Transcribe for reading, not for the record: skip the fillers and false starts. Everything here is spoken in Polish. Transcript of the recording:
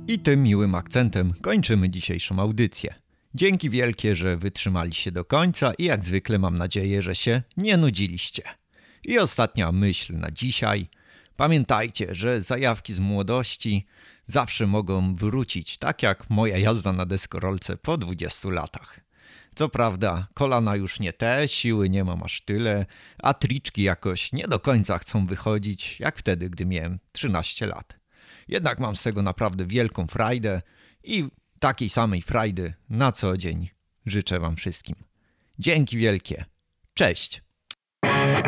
I tym miłym akcentem kończymy dzisiejszą audycję. Dzięki wielkie, że wytrzymaliście do końca i jak zwykle mam nadzieję, że się nie nudziliście. I ostatnia myśl na dzisiaj. Pamiętajcie, że zajawki z młodości zawsze mogą wrócić, tak jak moja jazda na deskorolce po 20 latach. Co prawda, kolana już nie te, siły nie mam aż tyle, a triczki jakoś nie do końca chcą wychodzić, jak wtedy, gdy miałem 13 lat. Jednak mam z tego naprawdę wielką frajdę i takiej samej frajdy na co dzień życzę wam wszystkim. Dzięki wielkie. Cześć!